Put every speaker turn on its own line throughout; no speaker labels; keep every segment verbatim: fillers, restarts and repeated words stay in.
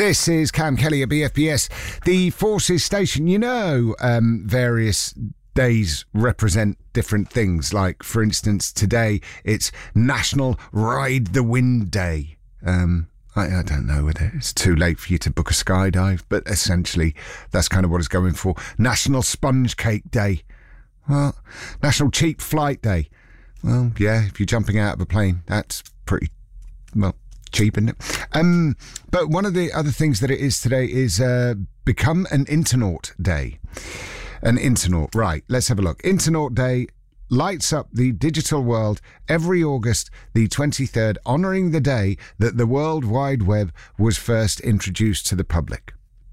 This is Cam Kelly at B F B S, the Forces station. You know, um, various days represent different things. Like, for instance, today it's National Ride the Wind Day. Um, I, I don't know whether it's too late for you to book a skydive, but essentially that's kind of what it's going for. National Sponge Cake Day. Well, National Cheap Flight Day. Well, yeah, if you're jumping out of a plane, that's pretty, well, cheap, isn't it? Um, but one of the other things that it is today is uh, Become an Internaut Day. An internaut, right, let's have a look. Internaut Day lights up the digital world every August the twenty-third, honouring the day that the World Wide Web was first introduced to the public.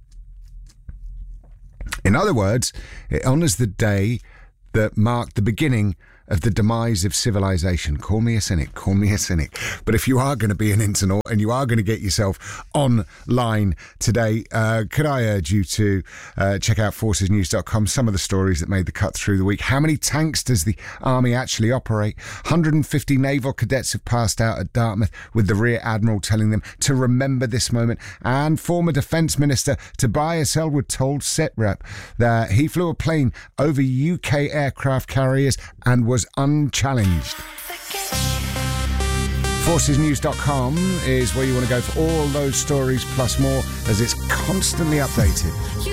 In other words, it honours the day that marked the beginning of the demise of civilization. Call me a cynic, call me a cynic. But if you are going to be an internaut and you are going to get yourself online today, uh, could I urge you to uh, check out forces news dot com, some of the stories that made the cut through the week. How many tanks does the Army actually operate? one hundred fifty naval cadets have passed out at Dartmouth, with the Rear Admiral telling them to remember this moment. And former Defence Minister Tobias Ellwood told SITREP that he flew a plane over U K aircraft carriers and was unchallenged. forces news dot com is where you want to go for all those stories plus more, as it's constantly updated.